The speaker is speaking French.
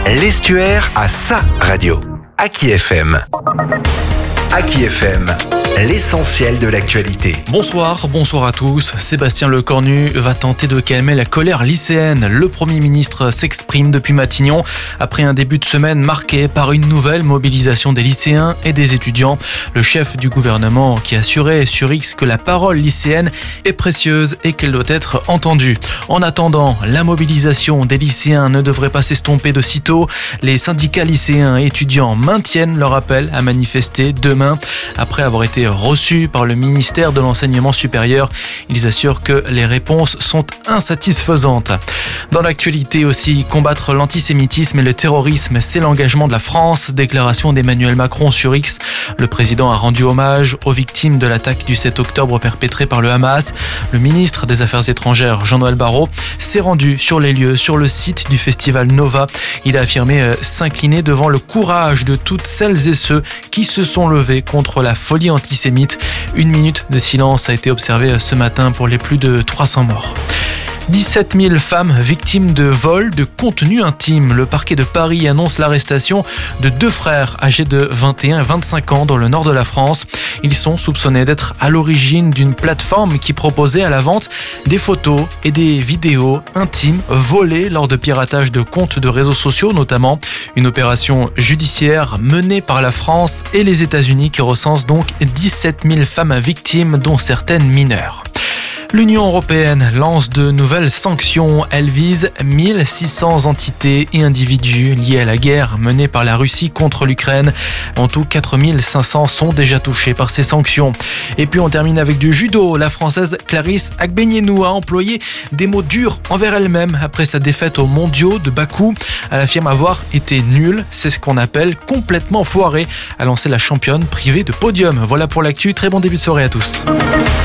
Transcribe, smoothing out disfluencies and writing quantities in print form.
L'Estuaire a sa radio. Aki FM. Aki FM, l'essentiel de l'actualité. Bonsoir à tous. Sébastien Lecornu va tenter de calmer la colère lycéenne. Le Premier ministre s'exprime depuis Matignon après un début de semaine marqué par une nouvelle mobilisation des lycéens et des étudiants. Le chef du gouvernement qui assurait sur X que la parole lycéenne est précieuse et qu'elle doit être entendue. En attendant, la mobilisation des lycéens ne devrait pas s'estomper de sitôt. Les syndicats lycéens et étudiants maintiennent leur appel à manifester demain. Après avoir été reçus par le ministère de l'Enseignement supérieur, ils assurent que les réponses sont insatisfaisantes. Dans l'actualité aussi, combattre l'antisémitisme et le terrorisme, c'est l'engagement de la France. Déclaration d'Emmanuel Macron sur X. Le président a rendu hommage aux victimes de l'attaque du 7 octobre perpétrée par le Hamas. Le ministre des Affaires étrangères, Jean-Noël Barrot, s'est rendu sur les lieux, sur le site du festival Nova. Il a affirmé s'incliner devant le courage de toutes celles et ceux qui se sont levés contre la folie antisémite. 1 minute de silence a été observée ce matin pour les plus de 300 morts. 17 000 femmes victimes de vol de contenu intime. Le parquet de Paris annonce l'arrestation de 2 frères âgés de 21 et 25 ans dans le nord de la France. Ils sont soupçonnés d'être à l'origine d'une plateforme qui proposait à la vente des photos et des vidéos intimes volées lors de piratage de comptes de réseaux sociaux notamment. Une opération judiciaire menée par la France et les États-Unis qui recense donc 17 000 femmes victimes dont certaines mineures. L'Union européenne lance de nouvelles sanctions. Elle vise 1600 entités et individus liés à la guerre menée par la Russie contre l'Ukraine. En tout, 4500 sont déjà touchés par ces sanctions. Et puis on termine avec du judo. La Française Clarisse Agbenienou a employé des mots durs envers elle-même après sa défaite aux mondiaux de Bakou. Elle affirme avoir été nulle. C'est ce qu'on appelle complètement foiré, a lancé la championne privée de podium. Voilà pour l'actu. Très bon début de soirée à tous.